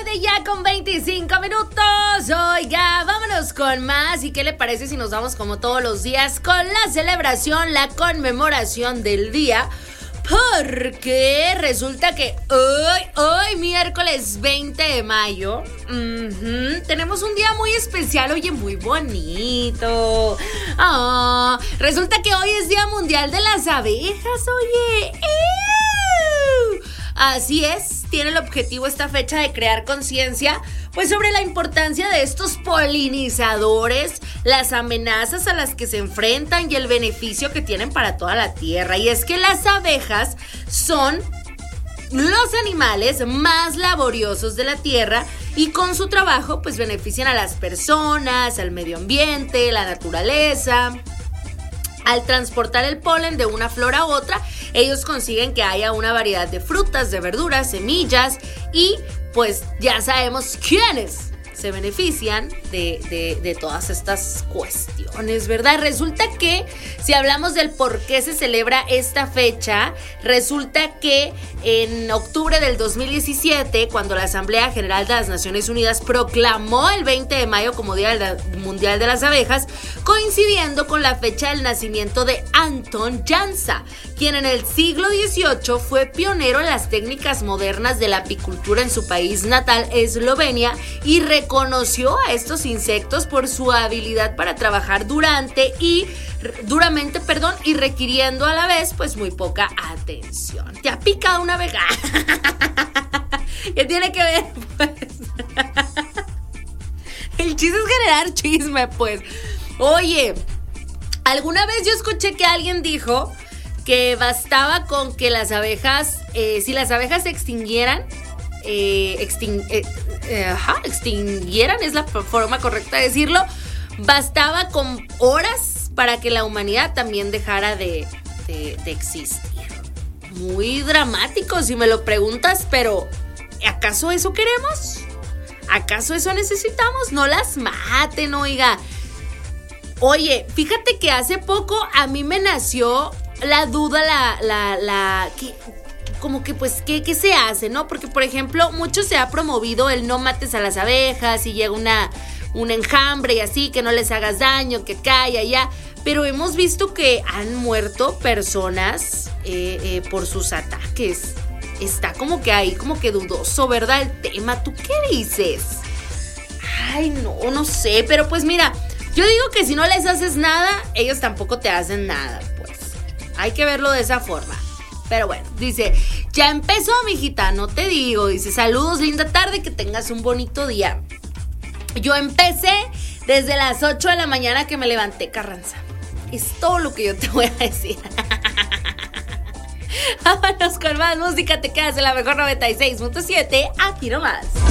tarde ya con 25 minutos. Oiga, vámonos con más. ¿Y qué le parece si nos vamos como todos los días con la celebración, la conmemoración del día? Porque resulta que hoy miércoles 20 de mayo, tenemos un día muy especial, oye, muy bonito. Resulta que hoy es Día Mundial de las Abejas, oye. Así es, tiene el objetivo esta fecha de crear conciencia pues sobre la importancia de estos polinizadores, las amenazas a las que se enfrentan y el beneficio que tienen para toda la tierra. Y es que las abejas son los animales más laboriosos de la tierra y con su trabajo pues benefician a las personas, al medio ambiente, la naturaleza. Al transportar el polen de una flor a otra, ellos consiguen que haya una variedad de frutas, de verduras, semillas y pues ya sabemos quiénes se benefician de todas estas cuestiones, ¿verdad? Resulta que si hablamos del por qué se celebra esta fecha, resulta que en octubre del 2017, cuando la Asamblea General de las Naciones Unidas proclamó el 20 de mayo como Día Mundial de las Abejas, coincidiendo con la fecha del nacimiento de Anton Jansa, quien en el siglo XVIII fue pionero en las técnicas modernas de la apicultura en su país natal, Eslovenia, y reconoció a estos insectos por su habilidad para trabajar duramente y requiriendo a la vez pues muy poca atención. ¿Te ha picado una abeja? ¿Qué tiene que ver? Pues el chiste es generar chisme, pues. Oye, alguna vez yo escuché que alguien dijo que bastaba con que las abejas, si las abejas se extinguieran, extinguieran es la forma correcta de decirlo, bastaba con horas para que la humanidad también dejara de existir. Muy dramático si me lo preguntas, pero ¿acaso eso queremos? ¿Acaso eso necesitamos? No las maten, oiga. Oye, fíjate que hace poco a mí me nació la duda, como que pues, ¿qué se hace, no? Porque, por ejemplo, mucho se ha promovido el no mates a las abejas y llega un enjambre y así, que no les hagas daño, que calla ya. Pero hemos visto que han muerto personas por sus ataques. Está como que ahí, como que dudoso, ¿verdad? El tema, ¿tú qué dices? Ay, no sé, pero pues mira, yo digo que si no les haces nada, ellos tampoco te hacen nada, pues. Hay que verlo de esa forma. Pero bueno, dice, ya empezó, mijita, no te digo. Dice, saludos, linda tarde, que tengas un bonito día. Yo empecé desde las 8 de la mañana que me levanté, Carranza. Es todo lo que yo te voy a decir. Vámonos con más música, te quedas en la mejor 96.7, aquí nomás.